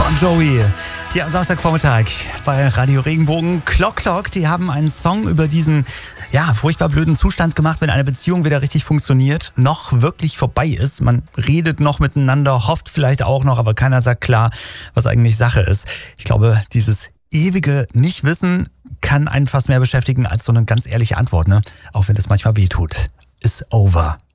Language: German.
Bon Jovi. Hier am Samstagvormittag bei Radio Regenbogen. Clock, die haben einen Song über diesen furchtbar blöden Zustand gemacht, wenn eine Beziehung wieder richtig funktioniert, noch wirklich vorbei ist. Man redet noch miteinander, hofft vielleicht auch noch, aber keiner sagt klar, was eigentlich Sache ist. Ich glaube, dieses ewige Nichtwissen kann einen fast mehr beschäftigen als so eine ganz ehrliche Antwort, ne? Auch wenn das manchmal wehtut. Is over.